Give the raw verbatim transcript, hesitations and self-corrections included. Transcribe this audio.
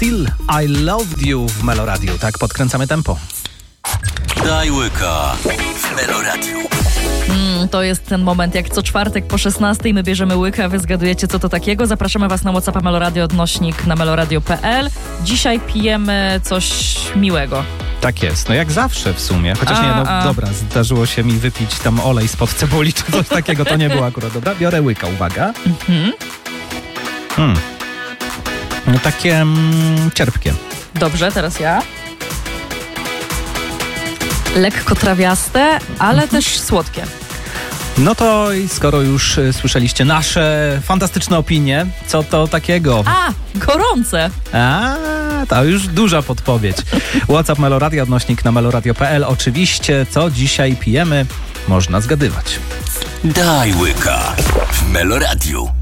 Still I Loved You w Meloradiu. Tak, podkręcamy tempo. Daj łyka w Meloradiu. Mm, to jest ten moment, jak co czwartek po szesnastej my bierzemy łyka, wy zgadujecie, co to takiego. Zapraszamy was na WhatsAppa Meloradio, odnośnik na meloradio kropka p l. Dzisiaj pijemy coś miłego. Tak jest, no jak zawsze w sumie. Chociaż A, nie, no a. dobra, zdarzyło się mi wypić tam olej spod cebuli czy coś takiego, to nie było akurat dobra. Biorę łyka, uwaga. Mhm. Mm. No takie mm, cierpkie. Dobrze, teraz ja. Lekko trawiaste, ale też słodkie. No to i skoro już y, słyszeliście nasze fantastyczne opinie, co to takiego? A, gorące. A, to już duża podpowiedź. WhatsApp Meloradio, odnośnik na meloradio kropka p l. Oczywiście, co dzisiaj pijemy, można zgadywać. Daj łyka w Meloradiu.